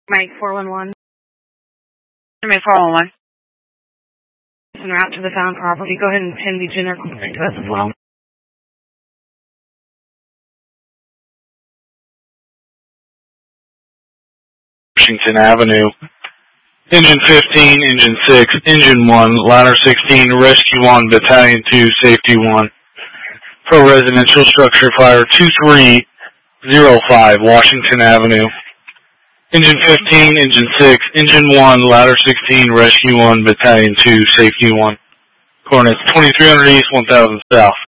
Mike 411. Mike 411. En route to the found property. Go ahead and pin the generic complaint to us as well. Washington Avenue. Engine 15, Engine 6, Engine 1, Ladder 16, Rescue 1, Battalion 2, Safety 1. Pro residential structure fire 2305, Washington Avenue. Engine 15, Engine 6, Engine 1, Ladder 16, Rescue 1, Battalion 2, Safety 1. Coordinates 2300 East, 1000 South.